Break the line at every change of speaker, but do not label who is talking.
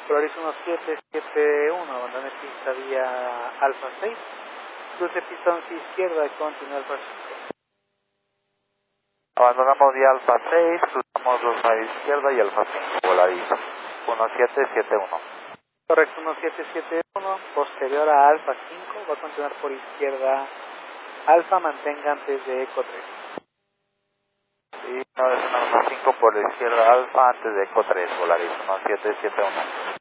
Polaris 1771, abandone pista vía Alfa 6. Cruce pista 11 izquierda y continúa Alfa 5.
Abandonamos vía Alfa 6, cruzamos 29 izquierda y Alfa 5, Polaris 1771.
Correcto, 1771, posterior a Alfa 5, va a continuar por izquierda Alfa, mantenga antes de Eco 3.
Sí, 915 por la izquierda Alfa antes de Eco 3, Polaris 1771.